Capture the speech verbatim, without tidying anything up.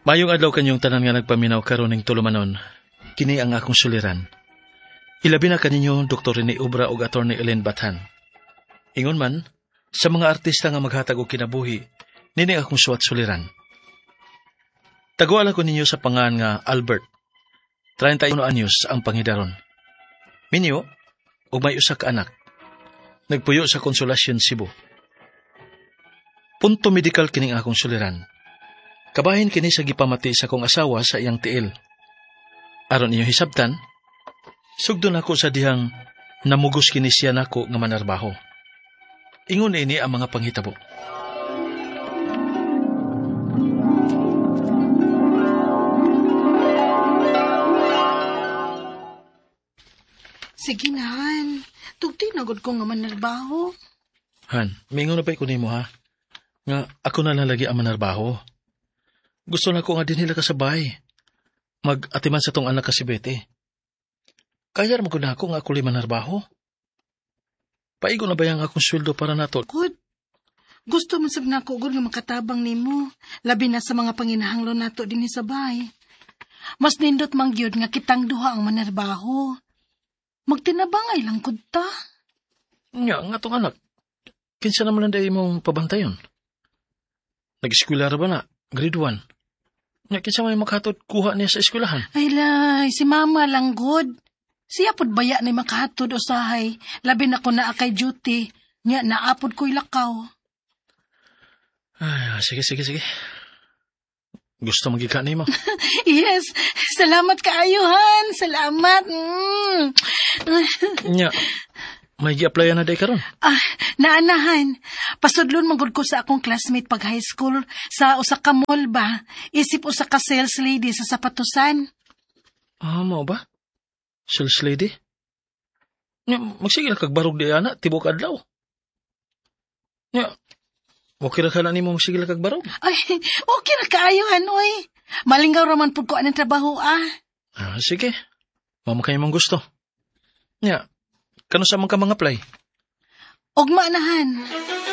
Mayong adlaw kanyong tanan nga nagpaminaw karon ning tulumanon. Kini ang akong suliran. Ilabi na kaninyo Doktor Rene Obra ug Attorney Ellen Bathan. Ingon man sa mga artista nga maghatag og kinabuhi, nini akong suwat suliran. Taguala ko ninyo sa pangan nga Albert. thirty-one anyos ang pangidaron. Minyo ug may usa ka anak. Nagpuyo sa Konsolasyon, Cebu. Punto medikal kining akong suliran. Kabahin kini sa gipamati sa kong asawa sa iyang tiil. Aron inyo hisabtan, sugdon ako sa dihang namugos kini siya nako nga manarbaho. Ingon ini ang mga panghitabo. Sige na, Han. Tugti nagod ko nga manarbaho. Han, mingon na ba ko nimo ha? Nga ako na lalagi ang manarbaho. Gusto na ko nga din nila kasabay. Mag-atiman sa tong anak kasi Bete. Kaya naman ko na ako nga ako li manarbaho. Paigo na ba yung akong sweldo para nato? Good. Gusto man sab nako gud nga makatabang nimo, labi na sa mga panginahanglan nato dinhi sa bay. Mas nindot man gyud nga kitang duha ang manarbaho. Magtinabangay lang kud ta. Nya, nga tong anak. Kinsa naman ang imong pabantayon? Nag-eskwela ra ba na? Grade one. Nya, kinsa may makahatod kuha niya sa eskwelahan? Ay lay, si mama lang good. Siya pod baya ni makahatod usahay. Labi na ko na kay duty. Nya, naapod ko'y lakaw. Ay, sige, sige, sige. Gusto magika ni mo? Yes, salamat kaayuhan. Salamat. Mm. Nya, may gi-applyan na day karon. Ah, naanahan. Pasudlon manggod ko sa akong classmate pag high school sa usa ka mall ba. Isip usa ka sales lady sa sapatusan. Ah, mo ba? Sales lady? Nya, magsigil kag barog di ana tibok adlaw. Nya, okay ra ka na nimo magsigil kag barog? Ay, okay ra kaayuhan oy. Malinggaw raman pud ko anang trabaho ah. Ah, sige. Mamo kayo mong gusto. Nya, kano sa mga ka mga apply? Ugma nahan.